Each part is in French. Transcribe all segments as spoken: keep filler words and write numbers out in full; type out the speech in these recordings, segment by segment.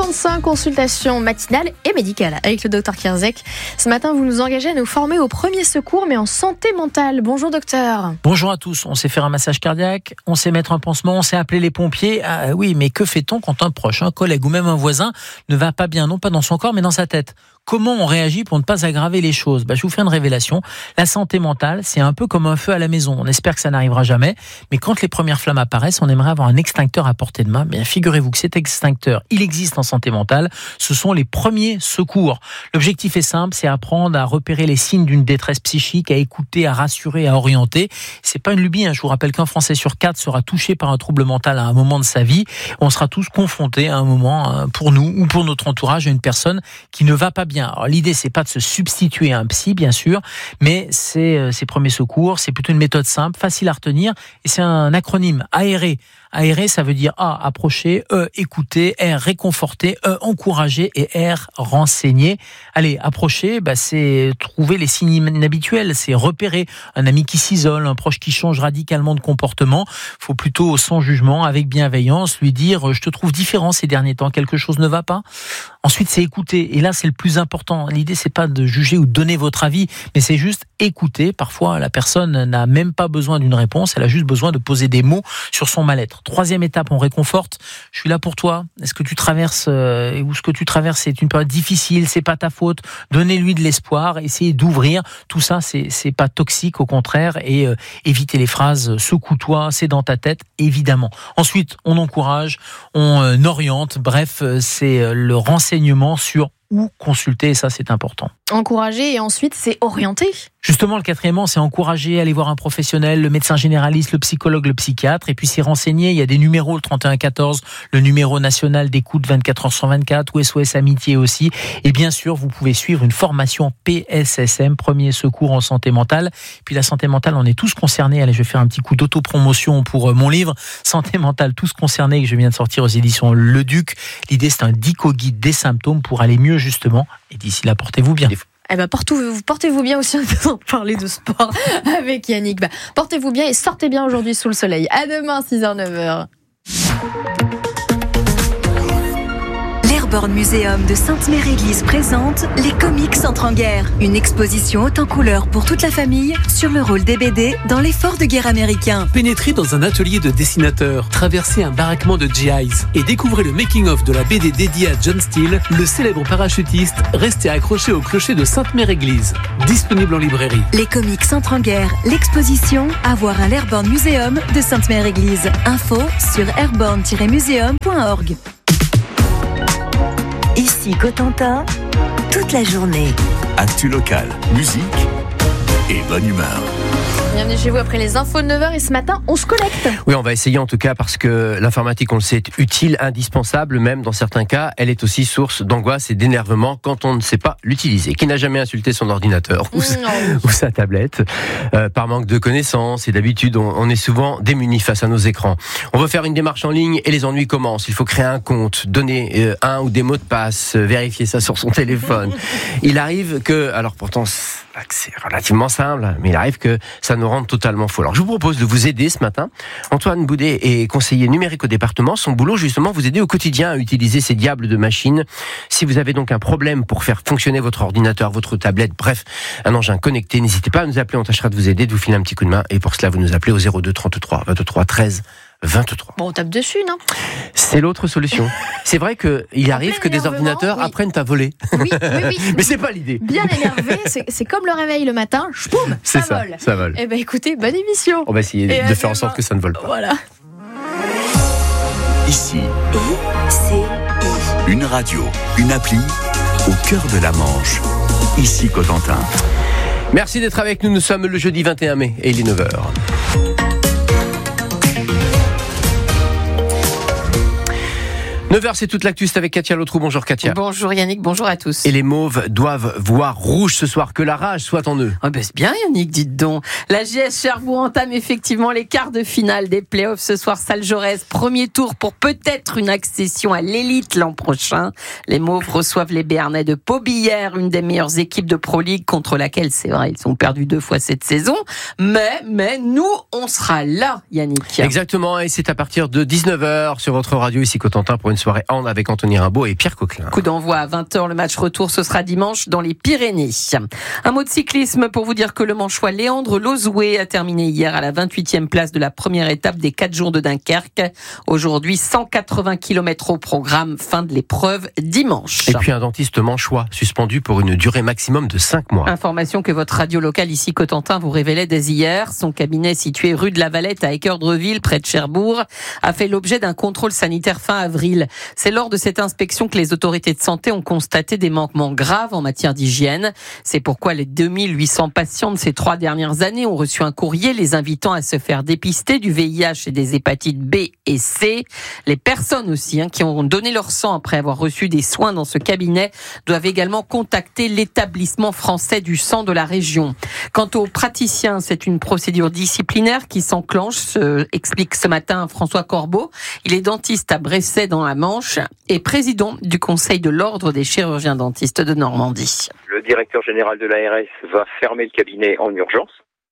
trente-cinq, consultation matinale et médicale avec le docteur Kierzek. Ce matin, vous nous engagez à nous former au premier secours, mais en santé mentale. Bonjour docteur. Bonjour à tous. On sait faire un massage cardiaque, on sait mettre un pansement, on sait appeler les pompiers. Ah oui, mais que fait-on quand un proche, un collègue ou même un voisin ne va pas bien, non pas dans son corps, mais dans sa tête ? Comment on réagit pour ne pas aggraver les choses ? Bah, je vous fais une révélation. La santé mentale, c'est un peu comme un feu à la maison. On espère que ça n'arrivera jamais. Mais quand les premières flammes apparaissent, on aimerait avoir un extincteur à portée de main. Bien, figurez-vous que cet extincteur, il existe en santé mentale. Ce sont les premiers secours. L'objectif est simple, c'est apprendre à repérer les signes d'une détresse psychique, à écouter, à rassurer, à orienter. C'est pas une lubie, hein. Je vous rappelle qu'un Français sur quatre sera touché par un trouble mental à un moment de sa vie. On sera tous confrontés à un moment, pour nous ou pour notre entourage, à une personne qui ne va pas bien. Alors, l'idée, c'est pas de se substituer à un psy, bien sûr, mais c'est euh, ces premiers secours, c'est plutôt une méthode simple, facile à retenir, et c'est un acronyme, aérer. Aérer, ça veut dire A, approcher, E, écouter, R, réconforter, E, encourager et R, renseigner. Allez, approcher, bah, c'est trouver les signes inhabituels, c'est repérer un ami qui s'isole, un proche qui change radicalement de comportement. Faut plutôt, sans jugement, avec bienveillance, lui dire « je te trouve différent ces derniers temps, quelque chose ne va pas ». Ensuite, c'est écouter, et là, c'est le plus important. L'idée, c'est pas de juger ou de donner votre avis, mais c'est juste écouter. Parfois, la personne n'a même pas besoin d'une réponse, elle a juste besoin de poser des mots sur son mal-être. Troisième étape, on réconforte. Je suis là pour toi. Est-ce que tu traverses euh, ou ce que tu traverses, c'est une période difficile, c'est pas ta faute. Donnez-lui de l'espoir, essayez d'ouvrir. Tout ça, c'est c'est pas toxique, au contraire. Et euh, évitez les phrases secoue-toi, c'est dans ta tête, évidemment. Ensuite, on encourage, on euh, oriente. Bref, euh, c'est euh, le renseignement sur où consulter, et ça, c'est important. Encourager et ensuite, c'est orienter. Justement, le quatrièmement, c'est encourager, aller voir un professionnel, le médecin généraliste, le psychologue, le psychiatre, et puis c'est renseigner. Il y a des numéros, le trente et un quatorze, le numéro national d'écoute vingt-quatre heures sur vingt-quatre, ou S O S Amitié aussi. Et bien sûr, vous pouvez suivre une formation P S S M, premier secours en santé mentale. Puis la santé mentale, on est tous concernés. Allez, je vais faire un petit coup d'autopromotion pour mon livre, Santé mentale, tous concernés, que je viens de sortir aux éditions Le Duc. L'idée, c'est un dico-guide des symptômes pour aller mieux, justement. Et d'ici là, portez-vous bien. Eh ben, portez-vous, portez-vous bien aussi, on va parler de sport avec Yannick. Bah, portez-vous bien et sortez bien aujourd'hui sous le soleil. À demain, six heures neuf heures. L'Airborne Museum de Sainte-Mère-Église présente Les Comics entrent en guerre. Une exposition haute en couleurs pour toute la famille sur le rôle des B D dans l'effort de guerre américain. Pénétrez dans un atelier de dessinateurs, traversez un baraquement de G Is et découvrez le making-of de la B D dédiée à John Steele, le célèbre parachutiste resté accroché au clocher de Sainte-Mère-Église. Disponible en librairie. Les Comics entrent en guerre. L'exposition à voir à l'Airborne Museum de Sainte-Mère-Église. Info sur airborne tiret museum point org. Ici Cotentin, toute la journée. Actu locale, musique et bonne humeur. Bienvenue chez vous après les infos de neuf heures et ce matin, on se connecte. Oui, on va essayer en tout cas parce que l'informatique, on le sait, est utile, indispensable, même dans certains cas, elle est aussi source d'angoisse et d'énervement quand on ne sait pas l'utiliser. Qui n'a jamais insulté son ordinateur ou, mmh, ou sa tablette euh, par manque de connaissances et d'habitude, on, on est souvent démunis face à nos écrans. On veut faire une démarche en ligne et les ennuis commencent. Il faut créer un compte, donner euh, un ou des mots de passe, euh, vérifier ça sur son téléphone. Il arrive que, alors pourtant c'est relativement simple, mais il arrive que ça nous rende totalement fou. Alors je vous propose de vous aider ce matin. Antoine Boudet est conseiller numérique au département. Son boulot justement, vous aider au quotidien à utiliser ces diables de machines. Si vous avez donc un problème pour faire fonctionner votre ordinateur, votre tablette, bref, un engin connecté, n'hésitez pas à nous appeler, on tâchera de vous aider, de vous filer un petit coup de main. Et pour cela, vous nous appelez au zéro deux trente-trois vingt-trois treize vingt-trois. Bon, on tape dessus, non ? C'est l'autre solution. C'est vrai qu'il arrive que des ordinateurs oui. apprennent à voler. Oui, oui, oui. Mais c'est pas l'idée. Bien énervé, c'est, c'est comme le réveil le matin, boum, ça, ça vole. Ça vole. Eh ben écoutez, bonne émission. On va essayer Et de faire demain. en sorte que ça ne vole pas. Voilà. Ici, I C I. une radio, une appli au cœur de la Manche. Ici Cotentin. Merci d'être avec nous. Nous sommes le jeudi vingt et un mai et il est neuf heures. neuf heures, c'est toute l'actu, c'est avec Katia Lotrou. Bonjour Katia. Bonjour Yannick, bonjour à tous. Et les mauves doivent voir rouge ce soir, que la rage soit en eux. Oh ben c'est bien Yannick, dites donc. La J S Cherbourg entame effectivement les quarts de finale des playoffs ce soir. Salle Jaurès, premier tour pour peut-être une accession à l'élite l'an prochain. Les mauves reçoivent les Béarnais de Pobillère, une des meilleures équipes de Pro League contre laquelle, c'est vrai, ils ont perdu deux fois cette saison. Mais, mais nous, on sera là Yannick. Exactement, et c'est à partir de dix-neuf heures sur votre radio ici Cotentin pour une une soirée hand avec Anthony Rimbaud et Pierre Coquelin. Coup d'envoi à vingt heures, le match retour, ce sera dimanche dans les Pyrénées. Un mot de cyclisme pour vous dire que le Manchois Léandre Lozoué a terminé hier à la vingt-huitième place de la première étape des quatre jours de Dunkerque. Aujourd'hui, cent quatre-vingts kilomètres au programme, fin de l'épreuve dimanche. Et puis un dentiste manchois suspendu pour une durée maximum de cinq mois. Information que votre radio locale ici Cotentin vous révélait dès hier. Son cabinet situé rue de la Valette à Équeurdreville, près de Cherbourg, a fait l'objet d'un contrôle sanitaire fin avril. C'est lors de cette inspection que les autorités de santé ont constaté des manquements graves en matière d'hygiène. C'est pourquoi les deux mille huit cents patients de ces trois dernières années ont reçu un courrier les invitant à se faire dépister du V I H et des hépatites B et C. Les personnes aussi hein, qui ont donné leur sang après avoir reçu des soins dans ce cabinet doivent également contacter l'établissement français du sang de la région. Quant aux praticiens, c'est une procédure disciplinaire qui s'enclenche, euh, explique ce matin François Corbeau. Il est dentiste à Bresset dans la Manche et président du Conseil de l'Ordre des chirurgiens dentistes de Normandie. Le directeur général de l'A R S va fermer le cabinet en urgence.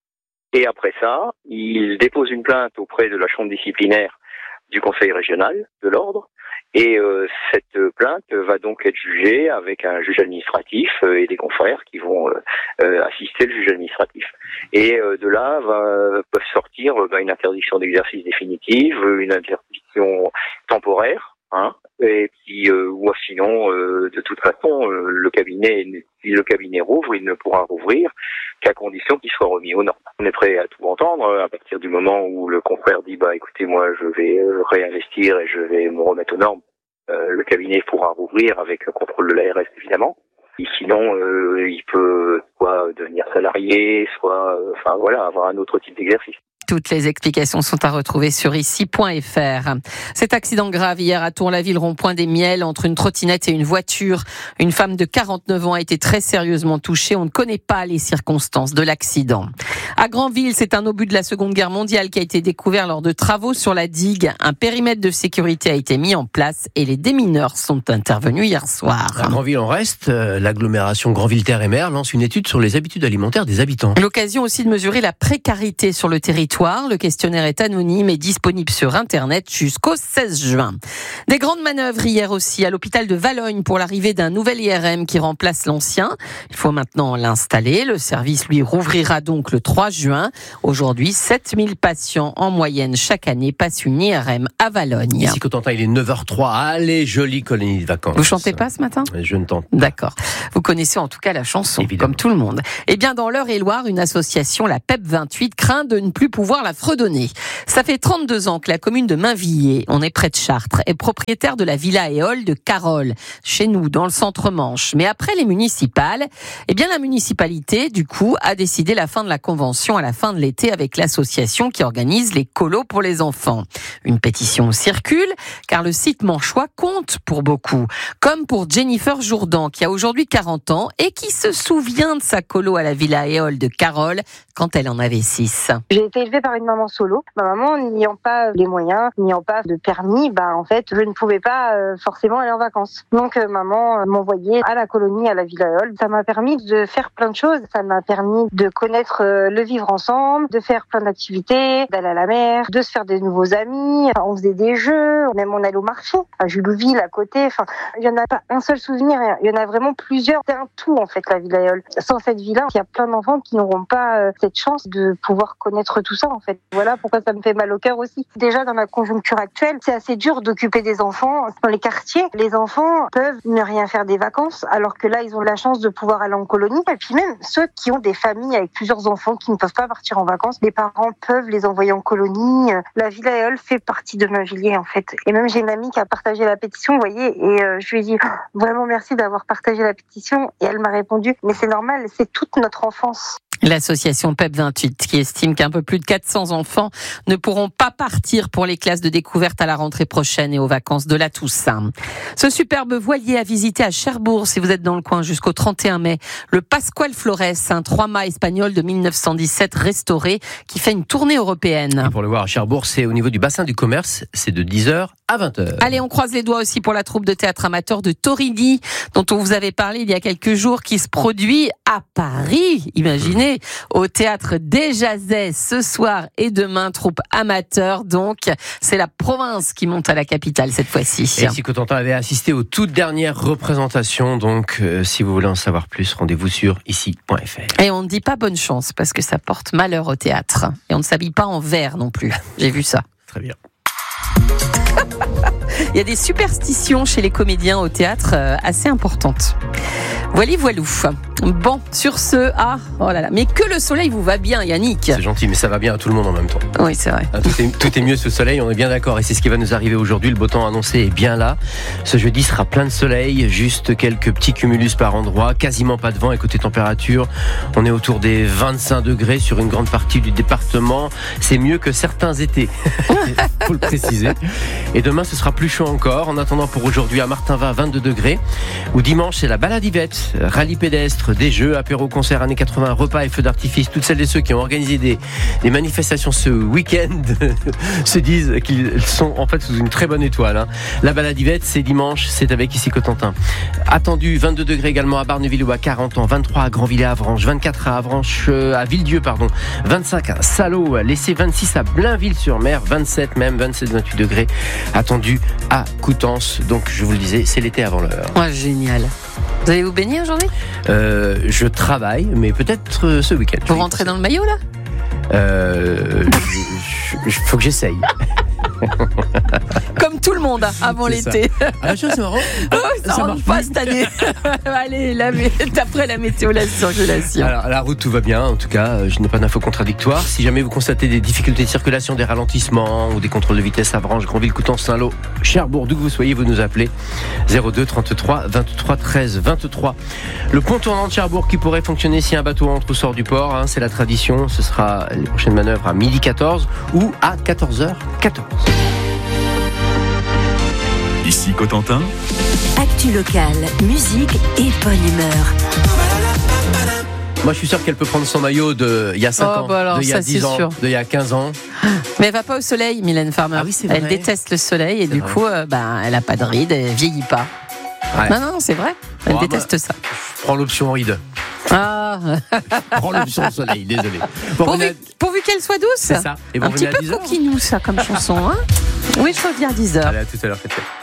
Et après ça, il dépose une plainte auprès de la chambre disciplinaire du Conseil régional de l'Ordre. Et euh, cette plainte va donc être jugée avec un juge administratif euh, et des confrères qui vont euh, euh, assister le juge administratif. Et euh, de là va, peuvent sortir euh, bah, une interdiction d'exercice définitive, une interdiction temporaire, hein, et puis euh, ou sinon euh, de toute façon euh, le cabinet si le cabinet rouvre, il ne pourra rouvrir qu'à condition qu'il soit remis aux normes. On est prêt à tout entendre à partir du moment où le confrère dit bah écoutez moi je vais réinvestir et je vais me remettre aux normes. Euh, le cabinet pourra rouvrir avec le contrôle de l'A R S évidemment. Et sinon euh, il peut soit devenir salarié, soit euh, enfin voilà avoir un autre type d'exercice. Toutes les explications sont à retrouver sur ici point f r. Cet accident grave hier à Tour-la-Ville, rond-point des Miels, entre une trottinette et une voiture. Une femme de quarante-neuf ans a été très sérieusement touchée. On ne connaît pas les circonstances de l'accident. À Granville, c'est un obus de la Seconde Guerre mondiale qui a été découvert lors de travaux sur la digue. Un périmètre de sécurité a été mis en place et les démineurs sont intervenus hier soir. À Granville, on reste. L'agglomération Granville-Terre et Mer lance une étude sur les habitudes alimentaires des habitants. L'occasion aussi de mesurer la précarité sur le territoire. Le questionnaire est anonyme et disponible sur Internet jusqu'au seize juin. Des grandes manœuvres hier aussi à l'hôpital de Valognes pour l'arrivée d'un nouvel I R M qui remplace l'ancien. Il faut maintenant l'installer. Le service, lui, rouvrira donc le trois juin. Aujourd'hui, sept mille patients en moyenne chaque année passent une I R M à Valognes. Ici, Cotentin, il est neuf heures zéro trois. Allez, jolie colonie de vacances. Vous chantez pas ce matin ? Je ne tente. D'accord. Vous connaissez en tout cas la chanson, évidemment, comme tout le monde. Eh bien, dans l'Eure-et-Loire, une association, la P E P vingt-huit, craint de ne plus pouvoir la fredonner. Ça fait trente-deux ans que la commune de Mainvilliers, on est près de Chartres, est propriétaire de la villa éole de Carole, chez nous, dans le centre-Manche. Mais après les municipales, eh bien la municipalité, du coup, a décidé la fin de la convention à la fin de l'été avec l'association qui organise les colos pour les enfants. Une pétition circule, car le site manchois compte pour beaucoup. Comme pour Jennifer Jourdan, qui a aujourd'hui quarante ans et qui se souvient de sa colo à la villa éole de Carole quand elle en avait six. J'ai été élevée par une maman solo. Ma maman, n'ayant pas les moyens, n'ayant pas de permis, bah en fait, je ne pouvais pas euh, forcément aller en vacances. Donc euh, maman euh, m'envoyait à la colonie, à la Villa Éole. Ça m'a permis de faire plein de choses. Ça m'a permis de connaître euh, le vivre ensemble, de faire plein d'activités, d'aller à la mer, de se faire des nouveaux amis. Enfin, on faisait des jeux, même on allait au marché, à Julouville à côté. Enfin, il y en a pas un seul souvenir, il y en a vraiment plusieurs. C'est un tout en fait la Villa Éole. Sans cette villa, il y a plein d'enfants qui n'auront pas euh, cette chance de pouvoir connaître tout ça en fait. Voilà pourquoi ça me fait mal au cœur aussi. Déjà dans la conjoncture actuelle, c'est assez dur d'occuper des enfants dans les quartiers. Les enfants peuvent ne rien faire des vacances, alors que là ils ont la chance de pouvoir aller en colonie. Et puis même ceux qui ont des familles avec plusieurs enfants qui ne peuvent pas partir en vacances, les parents peuvent les envoyer en colonie. La Villa Éole fait partie de Mainvilliers en fait. Et même j'ai une amie qui a partagé la pétition, vous voyez, et euh, je lui ai dit oh, vraiment merci d'avoir partagé la pétition. Et elle m'a répondu mais c'est normal, c'est toute notre enfance. L'association P E P vingt-huit qui estime qu'un peu plus de quatre cents enfants ne pourront pas partir pour les classes de découverte à la rentrée prochaine et aux vacances de la Toussaint. Ce superbe voilier à visiter à Cherbourg, si vous êtes dans le coin, jusqu'au trente et un mai. Le Pascual Flores, un trois-mâts espagnol de mille neuf cent dix-sept restauré qui fait une tournée européenne. Et pour le voir à Cherbourg, c'est au niveau du bassin du commerce, c'est de dix heures à vingt heures. Allez, on croise les doigts aussi pour la troupe de théâtre amateur de Torigny, dont on vous avait parlé il y a quelques jours, qui se produit à Paris, imaginez, au théâtre des Jazets ce soir et demain, troupe amateur. Donc, c'est la province qui monte à la capitale cette fois-ci. Et si Cotentin avait assisté aux toutes dernières représentations, donc euh, si vous voulez en savoir plus, rendez-vous sur ici point f r. Et on ne dit pas bonne chance parce que ça porte malheur au théâtre. Et on ne s'habille pas en vert non plus. J'ai vu ça. Très bien. Il y a des superstitions chez les comédiens au théâtre euh, assez importantes. Voilà, voilou. Bon, sur ce, ah, oh là là, mais que le soleil vous va bien, Yannick. C'est gentil, mais ça va bien à tout le monde en même temps. Oui, c'est vrai. Ah, tout, est, tout est mieux sous le soleil, on est bien d'accord. Et c'est ce qui va nous arriver aujourd'hui. Le beau temps annoncé est bien là. Ce jeudi sera plein de soleil, juste quelques petits cumulus par endroit, quasiment pas de vent. Et côté température, on est autour des vingt-cinq degrés sur une grande partie du département. C'est mieux que certains étés, faut le préciser. Et demain, ce sera plus chaud encore. En attendant, pour aujourd'hui, à Martinvat, vingt-deux degrés. Ou dimanche, c'est la balade Yvette, rallye pédestre, des jeux, apéro, concert années quatre-vingts, repas et feux d'artifice. Toutes celles et ceux qui ont organisé des, des manifestations ce week-end se disent qu'ils sont en fait sous une très bonne étoile. Hein. La balade Yvette, c'est dimanche, c'est avec ici Cotentin. Attendu vingt-deux degrés également à Barneville ou à Carentan, vingt-trois à Granville et Avranches, vingt-quatre à Avranches, euh, à Villedieu, pardon, vingt-cinq à Salaux, laissé vingt-six à Blainville-sur-Mer, vingt-sept même, vingt-sept vingt-huit degrés attendu à Coutances. Donc je vous le disais, c'est l'été avant l'heure. Oh, génial. Vous allez vous baigner aujourd'hui ? euh, Je travaille, mais peut-être euh, ce week-end. Vous rentrez dans le maillot là ? Euh, il faut que j'essaye. Comme tout le monde, hein, avant C'est l'été. Ah, c'est marrant. Oh, ça Ça rentre marche pas plus. cette année. Allez, la, d'après la météo, la surgelation. Alors, à la route, tout va bien. En tout cas, je n'ai pas d'infos contradictoires. Si jamais vous constatez des difficultés de circulation, des ralentissements ou des contrôles de vitesse à Avranches, Granville, Coutances, Saint-Lô, Cherbourg, d'où que vous soyez, vous nous appelez zéro deux trente-trois vingt-trois treize vingt-trois. Le pont tournant de Cherbourg qui pourrait fonctionner si un bateau entre ou sort du port, hein, c'est la tradition. Ce sera les prochaines manœuvres à midi quatorze ou à quatorze heures quatorze. Ici Cotentin, Actu locale, musique et bonne humeur. Moi, je suis sûr qu'elle peut prendre son maillot de il y a cinq Oh, ans, bah alors, de il y a ça, dix c'est ans, sûr. de il y a quinze ans. Mais elle va pas au soleil, Mylène Farmer. Ah oui, c'est Elle vrai. déteste le soleil et C'est du vrai. coup, euh, ben, elle a pas de rides, elle vieillit pas. Ouais. Non, non, c'est vrai. Elle Oh, déteste ça. Prends l'option ride. Ah. Prends l'option soleil, désolé. Bon, Pourvu, on est à- pourvu qu'elle soit douce. C'est ça. Et vous Un petit revenez à peu dix heures. coquinou, ça, comme chanson. Hein oui, je reviens à dix heures. Allez, à tout à l'heure, Katia.